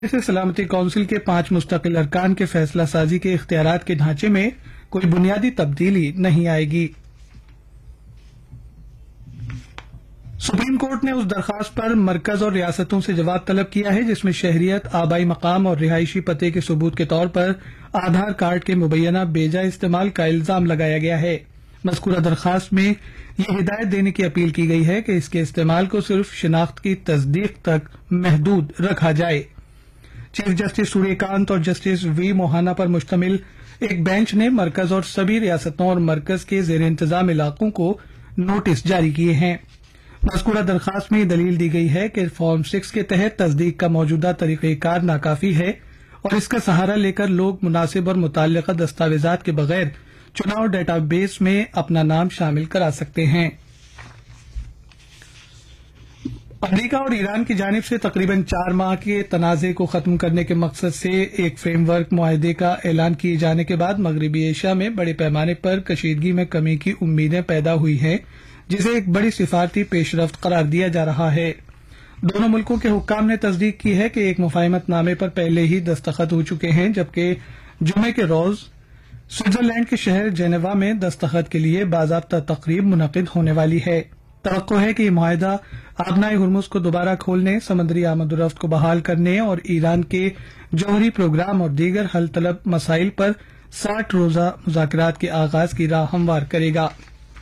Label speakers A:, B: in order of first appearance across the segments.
A: سے سلامتی کونسل کے 5 مستقل ارکان کے فیصلہ سازی کے اختیارات کے ڈھانچے میں کوئی بنیادی تبدیلی نہیں آئے گی۔ سپریم کورٹ نے اس درخواست پر مرکز اور ریاستوں سے جواب طلب کیا ہے جس میں شہریت، آبائی مقام اور رہائشی پتے کے ثبوت کے طور پر آدھار کارڈ کے مبینہ بیجا استعمال کا الزام لگایا گیا ہے۔ مذکورہ درخواست میں یہ ہدایت دینے کی اپیل کی گئی ہے کہ اس کے استعمال کو صرف شناخت کی تصدیق تک محدود رکھا جائے۔ چیف جسٹس سوریہ کانت اور جسٹس وی موہانا پر مشتمل ایک بینچ نے مرکز اور سبھی ریاستوں اور مرکز کے زیر انتظام علاقوں کو نوٹس جاری کیے ہیں۔ مذکورہ درخواست میں دلیل دی گئی ہے کہ فارم 6 کے تحت تصدیق کا موجودہ طریقہ کار ناکافی ہے اور اس کا سہارا لے کر لوگ مناسب اور متعلقہ دستاویزات کے بغیر چناؤ ڈیٹا بیس میں اپنا نام شامل کرا سکتے ہیں۔ امریکہ اور ایران کی جانب سے تقریباً 4 ماہ کے تنازع کو ختم کرنے کے مقصد سے ایک فریم ورک معاہدے کا اعلان کیے جانے کے بعد مغربی ایشیا میں بڑے پیمانے پر کشیدگی میں کمی کی امیدیں پیدا ہوئی ہیں، جسے ایک بڑی سفارتی پیش رفت قرار دیا جا رہا ہے۔ دونوں ملکوں کے حکام نے تصدیق کی ہے کہ ایک مفاہمت نامے پر پہلے ہی دستخط ہو چکے ہیں، جبکہ جمعے کے روز سوئٹزرلینڈ کے شہر جنیوا میں دستخط کے لیے باضابطہ تقریب منعقد ہونے والی ہے۔ توقع ہے کہ یہ معاہدہ آبنائے ہرمز کو دوبارہ کھولنے، سمندری آمد و رفت کو بحال کرنے اور ایران کے جوہری پروگرام اور دیگر حل طلب مسائل پر 60 روزہ مذاکرات کے آغاز کی راہ ہموار کرے گا۔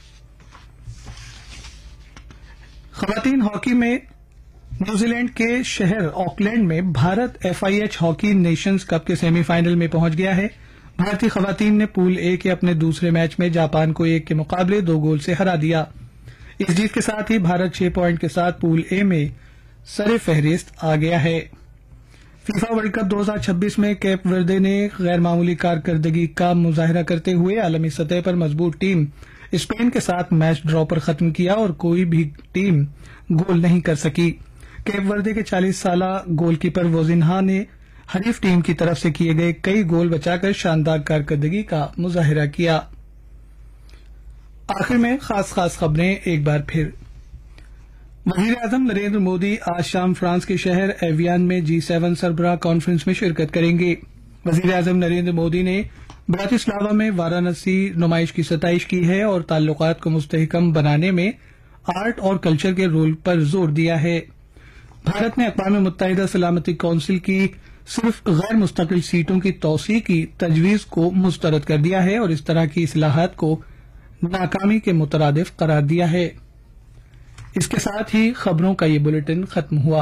A: خواتین ہاکی میں نیوزی لینڈ کے شہر آکلینڈ میں Bharat FIH hockey nations cup کے سیمی فائنل میں پہنچ گیا ہے۔ بھارتی خواتین نے پول اے کے اپنے دوسرے میچ میں جاپان کو 1 کے مقابلے 2 گول سے ہرا دیا۔ اس جیت کے ساتھ ہی بھارت 6 پوائنٹ کے ساتھ پول اے میں سر فہرست آ گیا ہے۔ فیفا ورلڈ کپ 2026 میں کیپ وردے نے غیر معمولی کارکردگی کا مظاہرہ کرتے ہوئے عالمی سطح پر مضبوط ٹیم اسپین کے ساتھ میچ ڈرا پر ختم کیا اور کوئی بھی ٹیم گول نہیں کر سکی۔ کیپ وردے کے 40 سالہ گول کیپر ووزنہا نے حریف ٹیم کی طرف سے کیے گئے کئی گول بچا کر شاندار کارکردگی کا مظاہرہ کیا۔ آخر میں خاص خبریں ایک بار پھر۔ وزیر اعظم نریندر مودی آج شام فرانس کے شہر ایویان میں G7 سربراہ کانفرنس میں شرکت کریں گے۔ وزیر اعظم نریندر مودی نے براتسلاوا میں وارانسی نمائش کی ستائش کی ہے اور تعلقات کو مستحکم بنانے میں آرٹ اور کلچر کے رول پر زور دیا ہے۔ بھارت نے اقوام متحدہ سلامتی کونسل کی صرف غیر مستقل سیٹوں کی توسیع کی تجویز کو مسترد کر دیا ہے اور اس طرح کی اصلاحات کو ناکامی کے مترادف قرار دیا ہے۔ اس کے ساتھ ہی خبروں کا یہ بلیٹن ختم ہوا۔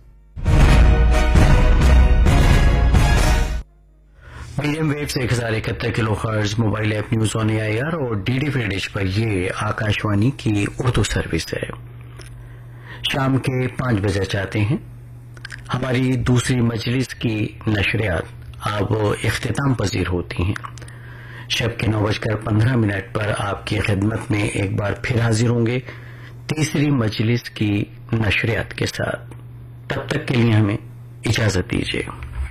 B: میڈیم ویو سے 1071 کلو hertz mobile app news on AIR اور DD free dish پر یہ آکاشوانی کی اردو سروس ہے۔ شام کے 5 بجے چاہتے ہیں ہماری دوسری مجلس کی نشریات اب اختتام پذیر ہوتی ہیں۔ شب کے 9:15 پر آپ کی خدمت میں ایک بار پھر حاضر ہوں گے تیسری مجلس کی نشریات کے ساتھ۔ تب تک کے لیے ہمیں اجازت دیجیے۔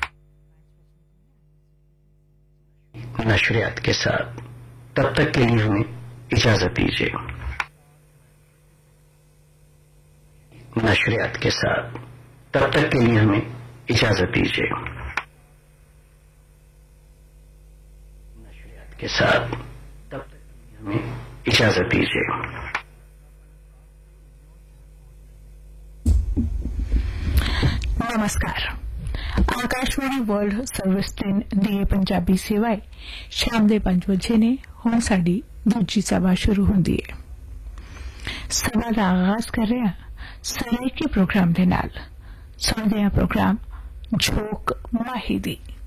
B: نشریات کے ساتھ تب تک کے لیے ہمیں اجازت دیجیے۔ نشریات کے ساتھ تب تک کے لیے ہمیں اجازت دیجیے۔ نشریات کے ساتھ تب تک کے لیے ہمیں اجازت دیجیے۔
C: नमस्कार। ਆਕਾਸ਼ਵਾਣੀ ਵਰਲਡ ਸਰਵਿਸ 3 ਦੀ ਪੰਜਾਬੀ ਸੇਵਾਏ ਸ਼ਾਮ ਦੇ 5 ਵਜੇ ਨੇ। ਹੁਣ ਸਾਡੀ ਦੂਜੀ ਸਭਾ ਸ਼ੁਰੂ ਹੁੰਦੀ ਹੈ। ਸਭਾ ਦਾ ਆਗਾਜ਼ ਕਰ ਰਹੇ ਹਾਂ ਸਰਾਇਕੀ ਪ੍ਰੋਗਰਾਮ ਦੇ ਨਾਲ। ਸੁਣਦੇ ਹਾਂ ਪ੍ਰੋਗਰਾਮ ਝੋਕ ਮਾਹੀ ਦੀ।